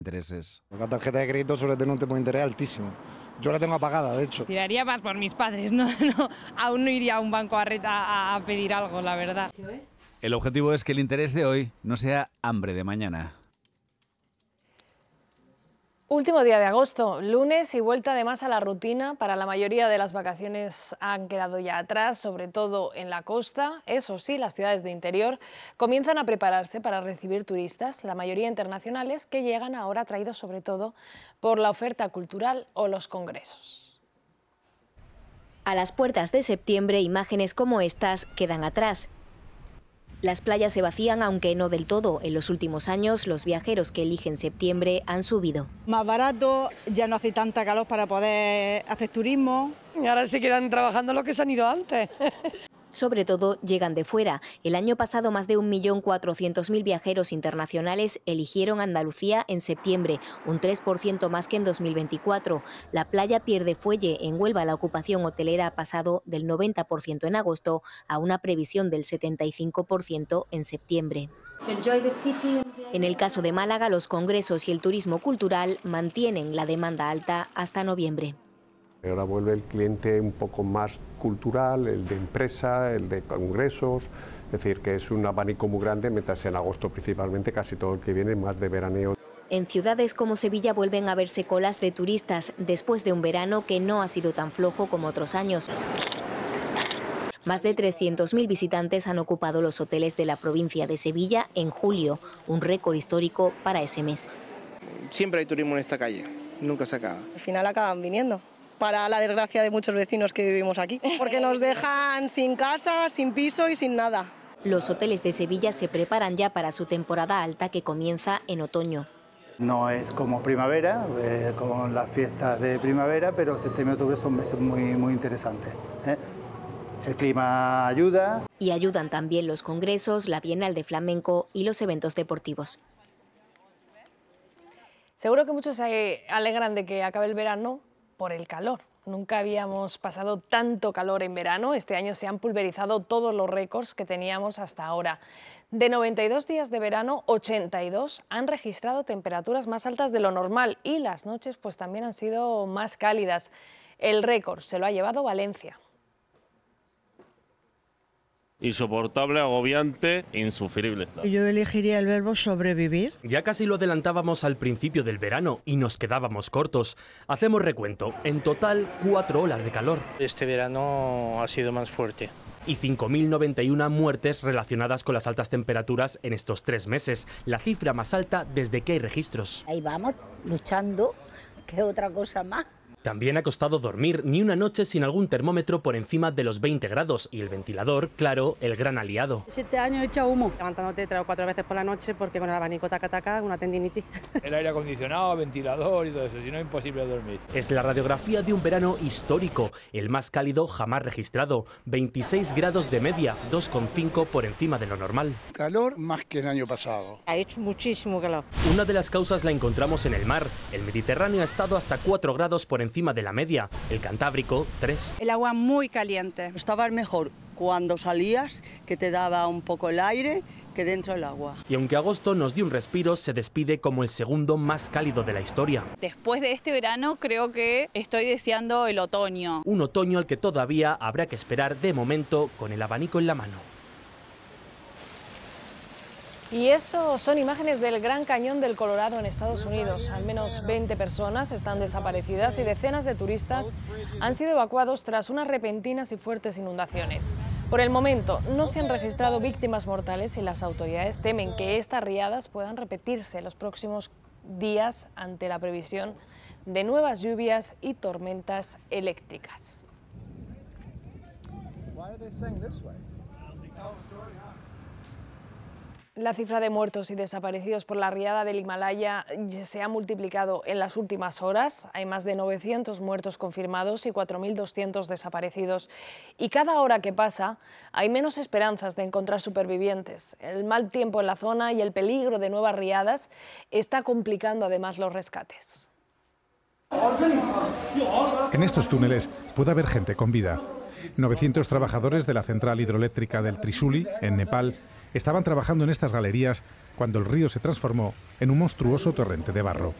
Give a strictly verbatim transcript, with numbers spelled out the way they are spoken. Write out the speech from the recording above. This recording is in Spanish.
intereses. La tarjeta de crédito suele tener un tipo de interés altísimo. Yo la tengo apagada, de hecho. Tiraría más por mis padres, no, no, aún no iría a un banco a, a, a pedir algo, la verdad. El objetivo es que el interés de hoy no sea hambre de mañana. Último día de agosto, lunes y vuelta además a la rutina. Para la mayoría de las vacaciones han quedado ya atrás, sobre todo en la costa. Eso sí, las ciudades de interior comienzan a prepararse para recibir turistas, la mayoría internacionales, que llegan ahora atraídos sobre todo por la oferta cultural o los congresos. A las puertas de septiembre, imágenes como estas quedan atrás. Las playas se vacían, aunque no del todo. En los últimos años, los viajeros que eligen septiembre han subido. Más barato, ya no hace tanta calor para poder hacer turismo. Y ahora se quedan trabajando los que se han ido antes. Sobre todo llegan de fuera. El año pasado más de un millón cuatrocientos mil viajeros internacionales eligieron Andalucía en septiembre, un tres por ciento más que en dos mil veinticuatro. La playa pierde fuelle. En Huelva la ocupación hotelera ha pasado del noventa por ciento en agosto a una previsión del setenta y cinco por ciento en septiembre. En el caso de Málaga, los congresos y el turismo cultural mantienen la demanda alta hasta noviembre. Ahora vuelve el cliente un poco más cultural, el de empresa, el de congresos, es decir, que es un abanico muy grande, mientras en agosto principalmente casi todo el que viene más de veraneo. En ciudades como Sevilla vuelven a verse colas de turistas después de un verano que no ha sido tan flojo como otros años. Más de trescientos mil visitantes han ocupado los hoteles de la provincia de Sevilla en julio, un récord histórico para ese mes. Siempre hay turismo en esta calle, nunca se acaba. Al final acaban viniendo, para la desgracia de muchos vecinos que vivimos aquí, porque nos dejan sin casa, sin piso y sin nada. Los hoteles de Sevilla se preparan ya para su temporada alta que comienza en otoño. No es como primavera, eh, con las fiestas de primavera, pero septiembre y octubre son meses muy, muy interesantes, ¿eh? El clima ayuda. Y ayudan también los congresos, la Bienal de Flamenco y los eventos deportivos. Seguro que muchos se alegran de que acabe el verano por el calor. Nunca habíamos pasado tanto calor en verano. Este año se han pulverizado todos los récords que teníamos hasta ahora. De noventa y dos días de verano, ochenta y dos han registrado temperaturas más altas de lo normal y las noches pues también han sido más cálidas. El récord se lo ha llevado Valencia. Insoportable, agobiante, insufrible. Yo elegiría el verbo sobrevivir. Ya casi lo adelantábamos al principio del verano y nos quedábamos cortos. Hacemos recuento. En total, cuatro olas de calor. Este verano ha sido más fuerte. Y cinco mil noventa y una muertes relacionadas con las altas temperaturas en estos tres meses, la cifra más alta desde que hay registros. Ahí vamos, luchando, que otra cosa más. También ha costado dormir, ni una noche sin algún termómetro por encima de los veinte grados y el ventilador, claro, el gran aliado. Siete años hecha humo. Levantándote tres o cuatro veces por la noche porque con el abanico taca taca, una tendinitis. El aire acondicionado, ventilador y todo eso, si no es imposible dormir. Es la radiografía de un verano histórico, el más cálido jamás registrado. veintiséis grados de media, dos coma cinco por encima de lo normal. Calor más que el año pasado. Ha hecho muchísimo calor. Una de las causas la encontramos en el mar. El Mediterráneo ha estado hasta cuatro grados por encima encima de la media, el Cantábrico tres. El agua muy caliente. Estaba mejor cuando salías, que te daba un poco el aire, que dentro del agua. Y aunque agosto nos dio un respiro, se despide como el segundo más cálido de la historia. Después de este verano creo que estoy deseando el otoño. Un otoño al que todavía habrá que esperar de momento con el abanico en la mano. Y esto son imágenes del Gran Cañón del Colorado en Estados Unidos. Al menos veinte personas están desaparecidas y decenas de turistas han sido evacuados tras unas repentinas y fuertes inundaciones. Por el momento no se han registrado víctimas mortales y las autoridades temen que estas riadas puedan repetirse en los próximos días ante la previsión de nuevas lluvias y tormentas eléctricas. La cifra de muertos y desaparecidos por la riada del Himalaya se ha multiplicado en las últimas horas. Hay más de novecientos muertos confirmados y cuatro mil doscientos desaparecidos. Y cada hora que pasa hay menos esperanzas de encontrar supervivientes. El mal tiempo en la zona y el peligro de nuevas riadas está complicando además los rescates. En estos túneles puede haber gente con vida. novecientos trabajadores de la central hidroeléctrica del Trisuli, en Nepal, estaban trabajando en estas galerías cuando el río se transformó en un monstruoso torrente de barro.